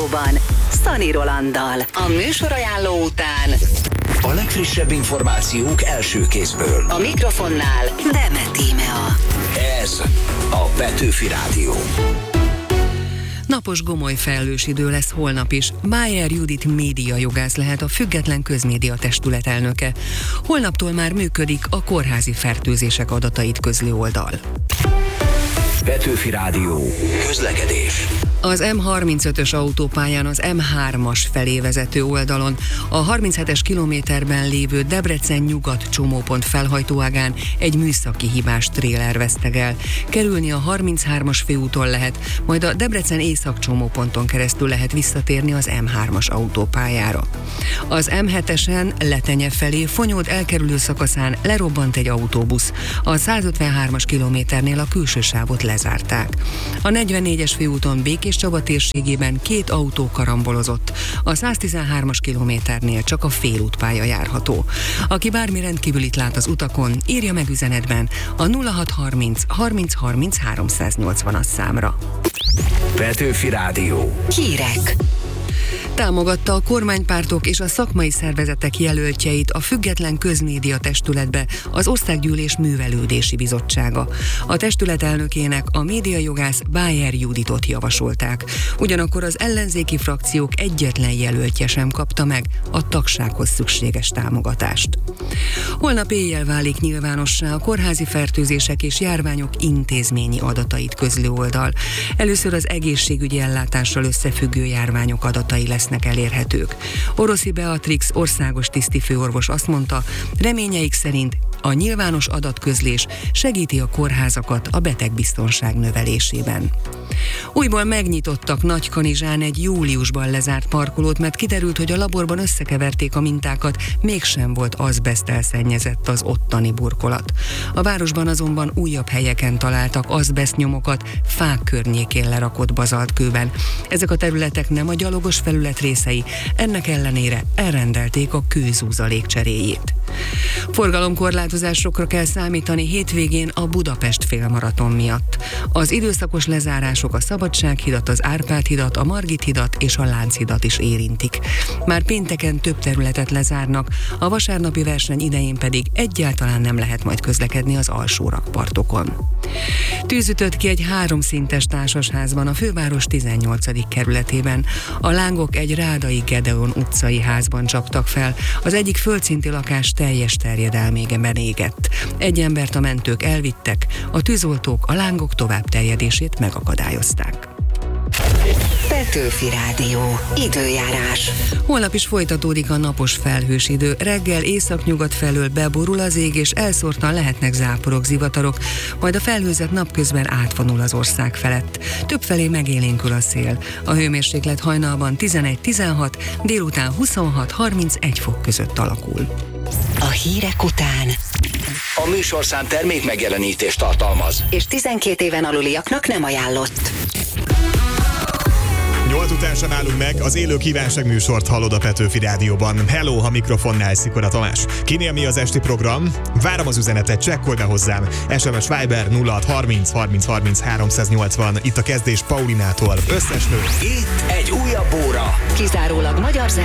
Rádióban Szani Rolanddal. A műsorajánló után a legfrissebb információk első kézből. a mikrofonnál Demet Tímea. Ez a Petőfi Rádió. Napos gomoly felhős idő lesz holnap is. Bájer Judit médiajogász lehet a Független Közmédia Testület elnöke. Holnaptól már működik a kórházi fertőzések adatait közlő oldal. Petőfi Rádió. Közlekedés. Az M35-ös autópályán az M3-as felé vezető oldalon a 37-es kilométerben lévő Debrecen nyugat csomópont felhajtóágán egy műszaki hibás tréler vesztegel. Kerülni a 33-as főúton lehet, majd a Debrecen észak csomóponton keresztül lehet visszatérni az M3-as autópályára. Az M7-esen Letenye felé Fonyód elkerülő szakaszán lerobbant egy autóbusz. A 153-as kilométernél a külső sávot lezárták. A 44-es főúton Békéscsaba térségében 2 autó karambolozott. A 113-as kilométernél csak a félútpálya járható. Aki bármi rendkívülit lát az utakon, írja meg üzenetben a 0630 30 30 380-as számra. Petőfi Rádió. Hírek. Támogatta a kormánypártok és a szakmai szervezetek jelöltjeit a Független Közmédia Testületbe az Országgyűlés Művelődési Bizottsága. A testület elnökének a médiajogász Bájer Juditot javasolták. Ugyanakkor az ellenzéki frakciók egyetlen jelöltje sem kapta meg a tagsághoz szükséges támogatást. Holnap éjjel válik nyilvánossá a kórházi fertőzések és járványok intézményi adatait közlő oldal. Először az egészségügyi ellátással összefüggő járványok adatai lesznek elérhetők. Oroszi Beatrix országos tisztifőorvos azt mondta, reményeik szerint a nyilvános adatközlés segíti a kórházakat a betegbiztonság növelésében. Újból megnyitottak Nagykanizsán egy júliusban lezárt parkolót, mert kiderült, hogy a laborban összekeverték a mintákat, mégsem volt azbeszttel szennyezett az ottani burkolat. A városban azonban újabb helyeken találtak azbesztnyomokat fák környékén lerakott bazaltkőben. Ezek a területek nem a gyalogos felület részei, ennek ellenére elrendelték a kőzúzalék cseréjét. Forgalomkorlátozásokra kell számítani hétvégén a Budapest félmaraton miatt. Az időszakos lezárások a Szabadsághidat, az Árpád-hidat, a Margit-hidat és a Lánchidat is érintik. Már pénteken több területet lezárnak, a vasárnapi verseny idején pedig egyáltalán nem lehet majd közlekedni az alsó rakpartokon. Tűz ütött ki egy 3 szintes társasházban a főváros 18. kerületében. A lángok egy Rádai Gedeon utcai házban csaptak fel. Az egyik földszinti lakás teljes terjedelmében égett. Egy embert a mentők elvittek, a tűzoltók a lángok tovább terjedését megakadályozták. Petőfi Rádió. Időjárás. Holnap is folytatódik a napos felhős idő. Reggel északnyugat felől beborul az ég, és elszórtan lehetnek záporok, zivatarok, majd a felhőzet napközben átvonul az ország felett. Többfelé megélénkül a szél. A hőmérséklet hajnalban 11-16, délután 26-31 fok között alakul. A hírek után A műsorszám termék megjelenítést tartalmaz. és 12 éven aluliaknak nem ajánlott. 8 után sem állunk meg, az élő kívánságműsort hallod a Petőfi Rádióban. Hello, a mikrofonnál Szikora Tamás. Kinél mi az esti program? Várom az üzenetet, csekkolj be hozzám. SMS Viber 0630 30 30 380. Itt a kezdés Paulinától. Összes nő. Itt egy újabb óra. Kizárólag magyar